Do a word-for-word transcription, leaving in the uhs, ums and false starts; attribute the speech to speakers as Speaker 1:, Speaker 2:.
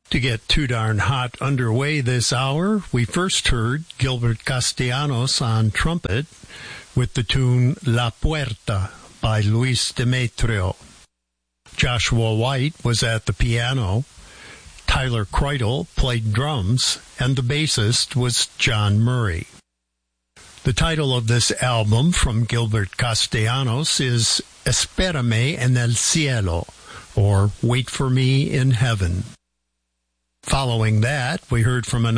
Speaker 1: To get too darn hot underway this hour, we first heard Gilbert Castellanos on trumpet with the tune La Puerta by Luis Demetrio. Joshua White was at the piano, Tyler Kreidel played drums, and the bassist was John Murray. The title of this album from Gilbert Castellanos is Espérame en el cielo, or Wait for Me in Heaven. Following that, we heard from another